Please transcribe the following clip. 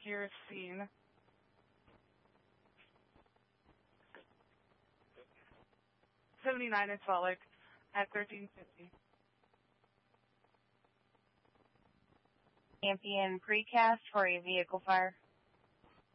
your scene. $79 in Salt Lake at 1350. Champion precast for a vehicle fire.